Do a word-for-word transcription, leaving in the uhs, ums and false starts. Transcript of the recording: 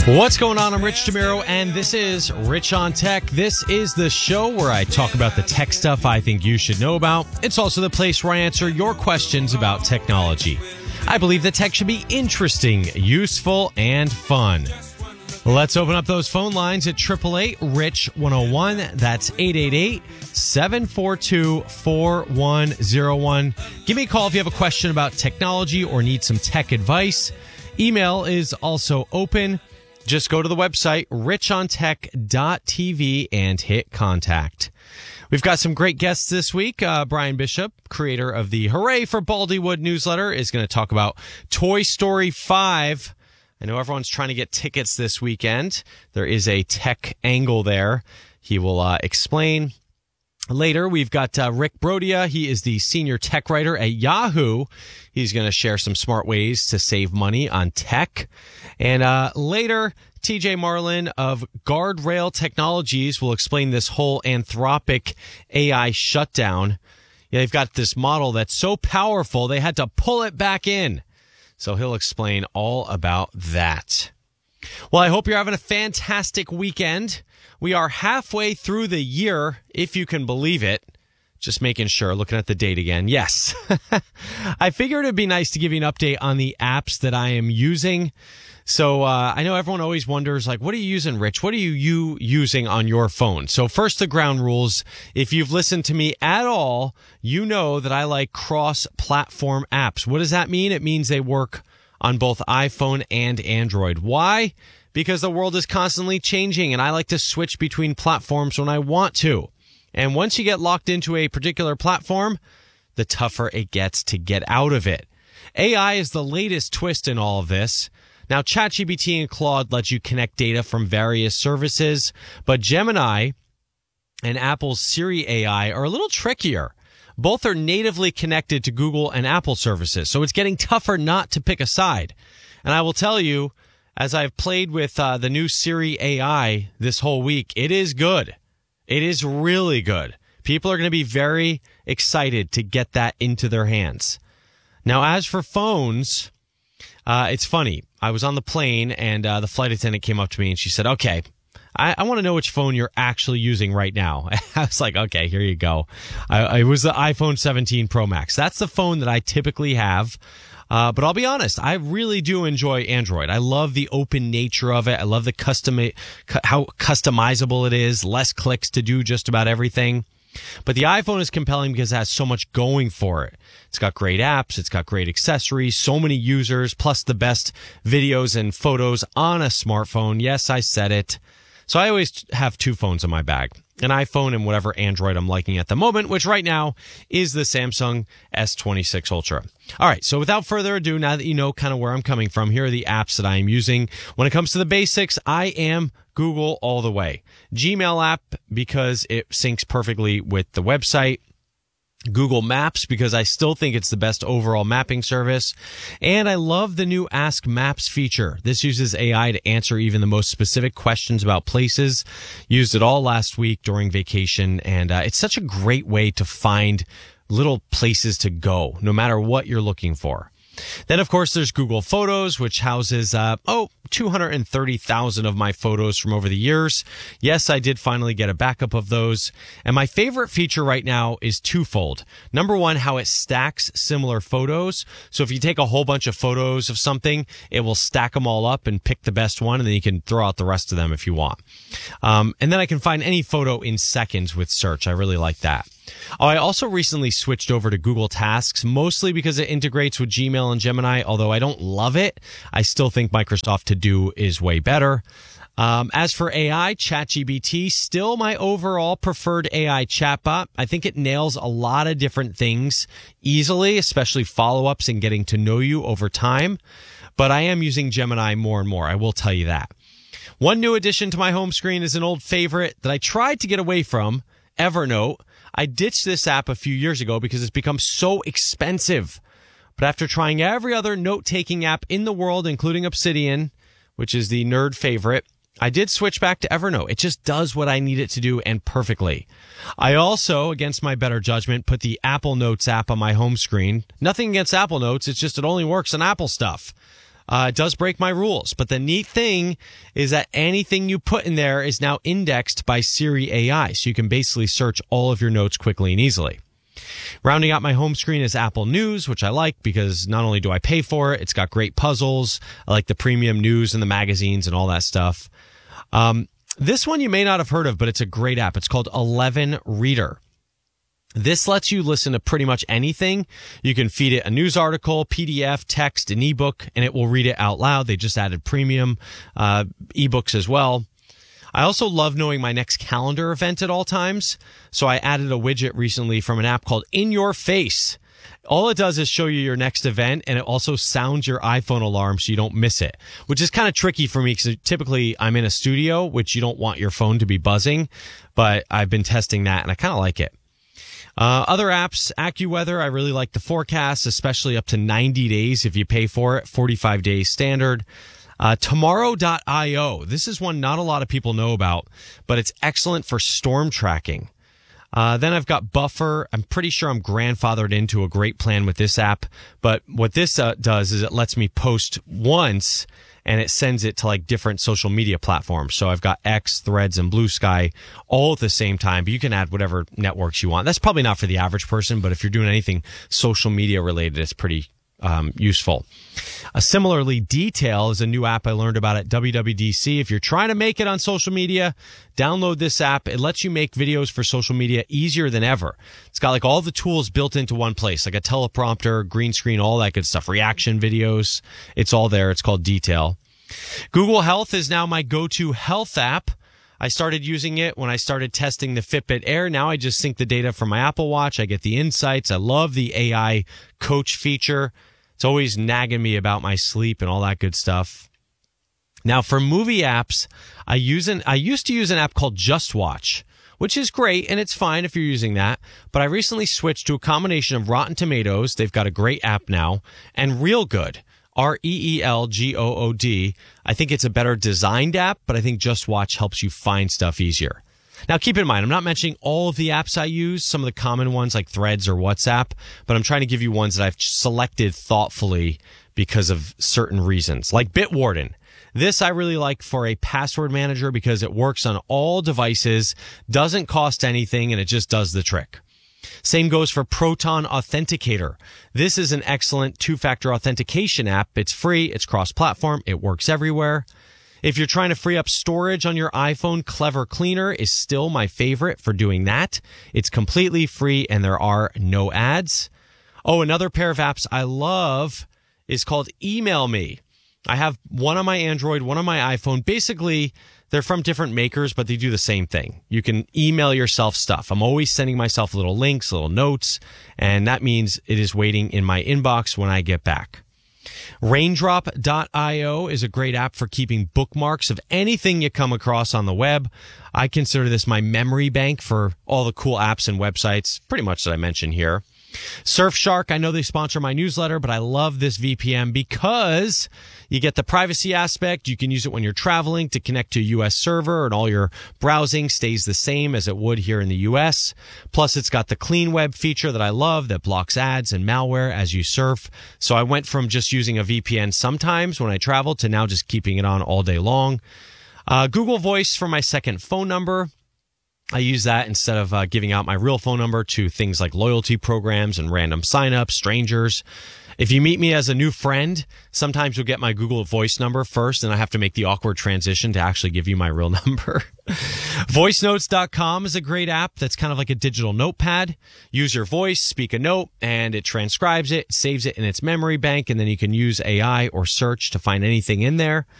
What's going on? I'm Rich DeMiro, and this is Rich on Tech. This is the show where I talk about the tech stuff I think you should know about. It's also the place where I answer your questions about technology. I believe that tech should be interesting, useful, and fun. Let's open up those phone lines at eight eight eight, RICH one oh one. That's eight eight eight, seven four two, four one zero one. Give me a call if you have a question about technology or need some tech advice. Email is also open. Just go to the website, rich on tech dot t v, and hit contact. We've got some great guests this week. Uh, Brian Bishop, creator of the Hooray for Baldywood newsletter, is going to talk about Toy Story five. I know everyone's trying to get tickets this weekend. There is a tech angle there. He will uh, explain. Later, we've got uh, Rick Brodia. He is the senior tech writer at Yahoo. He's going to share some smart ways to save money on tech. And uh, later, T J Marlin of Guardrail Technologies will explain this whole Anthropic A I shutdown. Yeah, they've got this model that's so powerful, they had to pull it back in. So he'll explain all about that. Well, I hope you're having a fantastic weekend. We are halfway through the year, if you can believe it. Just making sure, looking at the date again. Yes. I figured it'd be nice to give you an update on the apps that I am using. So uh, I know everyone always wonders, like, what are you using, Rich? What are you, you using on your phone? So first, the ground rules. If you've listened to me at all, you know that I like cross-platform apps. What does that mean? It means they work on both iPhone and Android. Why? Because the world is constantly changing, and I like to switch between platforms when I want to. And once you get locked into a particular platform, the tougher it gets to get out of it. A I is the latest twist in all of this. Now, ChatGPT and Claude let you connect data from various services, but Gemini and Apple's Siri A I are a little trickier. Both are natively connected to Google and Apple services, so it's getting tougher not to pick a side. And I will tell you, as I've played with uh, the new Siri A I this whole week, it is good. It is really good. People are going to be very excited to get that into their hands. Now, as for phones, uh, it's funny. I was on the plane, and uh, the flight attendant came up to me, and she said, okay, I, I want to know which phone you're actually using right now. I was like, okay, here you go. I, it was the iPhone seventeen Pro Max. That's the phone that I typically have. Uh, but I'll be honest, I really do enjoy Android. I love the open nature of it. I love the custom, how customizable it is, less clicks to do just about everything. But the iPhone is compelling because it has so much going for it. It's got great apps. It's got great accessories, so many users, plus the best videos and photos on a smartphone. Yes, I said it. So I always have two phones in my bag, an iPhone and whatever Android I'm liking at the moment, which right now is the Samsung S twenty-six Ultra. All right, so without further ado, now that you know kind of where I'm coming from, here are the apps that I am using. When it comes to the basics, I am Google all the way. Gmail app because it syncs perfectly with the website. Google Maps because I still think it's the best overall mapping service. And I love the new Ask Maps feature. This uses A I to answer even the most specific questions about places. Used it all last week during vacation, and uh, it's such a great way to find little places to go, no matter what you're looking for. Then, of course, there's Google Photos, which houses, uh, oh, two hundred thirty thousand of my photos from over the years. Yes, I did finally get a backup of those. And my favorite feature right now is twofold. Number one, how it stacks similar photos. So if you take a whole bunch of photos of something, it will stack them all up and pick the best one, and then you can throw out the rest of them if you want. Um, and then I can find any photo in seconds with search. I really like that. Oh, I also recently switched over to Google Tasks, mostly because it integrates with Gmail and Gemini. Although I don't love it, I still think Microsoft To Do is way better. Um, as for A I, ChatGPT, still my overall preferred A I chatbot. I think it nails a lot of different things easily, especially follow-ups and getting to know you over time. But I am using Gemini more and more, I will tell you that. One new addition to my home screen is an old favorite that I tried to get away from, Evernote. I ditched this app a few years ago because it's become so expensive. But after trying every other note-taking app in the world, including Obsidian, which is the nerd favorite, I did switch back to Evernote. It just does what I need it to do, and perfectly. I also, against my better judgment, put the Apple Notes app on my home screen. Nothing against Apple Notes. It's just it only works on Apple stuff. Uh, it does break my rules. But the neat thing is that anything you put in there is now indexed by Siri A I. So you can basically search all of your notes quickly and easily. Rounding out my home screen is Apple News, which I like because not only do I pay for it, it's got great puzzles. I like the premium news and the magazines and all that stuff. Um, this one you may not have heard of, but it's a great app. It's called eleven Reader. This lets you listen to pretty much anything. You can feed it a news article, P D F, text, an ebook, and it will read it out loud. They just added premium uh, ebooks as well. I also love knowing my next calendar event at all times. So I added a widget recently from an app called In Your Face. All it does is show you your next event, and it also sounds your iPhone alarm so you don't miss it, which is kind of tricky for me because typically I'm in a studio, which you don't want your phone to be buzzing, but I've been testing that and I kind of like it. Uh, other apps, AccuWeather, I really like the forecast, especially up to ninety days if you pay for it, forty-five days standard. Uh, tomorrow dot io, this is one not a lot of people know about, but it's excellent for storm tracking. Uh, then I've got Buffer. I'm pretty sure I'm grandfathered into a great plan with this app, but what this uh, does is it lets me post once and it sends it to like different social media platforms. So I've got X, Threads, and Blue Sky all at the same time, but you can add whatever networks you want. That's probably not for the average person, but if you're doing anything social media related, it's pretty um, useful. Uh, similarly, Detail is a new app I learned about at W W D C. If you're trying to make it on social media, download this app. It lets you make videos for social media easier than ever. It's got like all the tools built into one place, like a teleprompter, green screen, all that good stuff, reaction videos. It's all there. It's called Detail. Google Health is now my go-to health app. I started using it when I started testing the Fitbit Air. Now I just sync the data from my Apple Watch. I get the insights. I love the A I coach feature. It's always nagging me about my sleep and all that good stuff. Now for movie apps, I use an I used to use an app called Just Watch, which is great and it's fine if you're using that. But I recently switched to a combination of Rotten Tomatoes. They've got a great app now, and Real Good. R E E L G O O D. I think it's a better designed app, but I think Just Watch helps you find stuff easier. Now, keep in mind, I'm not mentioning all of the apps I use, some of the common ones like Threads or WhatsApp, but I'm trying to give you ones that I've selected thoughtfully because of certain reasons, like Bitwarden. This I really like for a password manager because it works on all devices, doesn't cost anything, and it just does the trick. Same goes for Proton Authenticator. This is an excellent two-factor authentication app. It's free, it's cross-platform, it works everywhere. If you're trying to free up storage on your iPhone, Clever Cleaner is still my favorite for doing that. It's completely free and there are no ads. Oh, another pair of apps I love is called Email Me. I have one on my Android, one on my iPhone. Basically, they're from different makers, but they do the same thing. You can email yourself stuff. I'm always sending myself little links, little notes, and that means it is waiting in my inbox when I get back. Raindrop dot io is a great app for keeping bookmarks of anything you come across on the web. I consider this my memory bank for all the cool apps and websites, pretty much that I mentioned here. Surfshark, I know they sponsor my newsletter, but I love this V P N because you get the privacy aspect. You can use it when you're traveling to connect to a U S server, and all your browsing stays the same as it would here in the U S. Plus, it's got the clean web feature that I love that blocks ads and malware as you surf. So I went from just using a V P N sometimes when I travel to now just keeping it on all day long. Uh, Google Voice for my second phone number. I use that instead of uh, giving out my real phone number to things like loyalty programs and random signups, strangers. If you meet me as a new friend, sometimes you'll get my Google Voice number first, and I have to make the awkward transition to actually give you my real number. voice notes dot com is a great app that's kind of like a digital notepad. Use your voice, speak a note, and it transcribes it, saves it in its memory bank, and then you can use A I or search to find anything in there.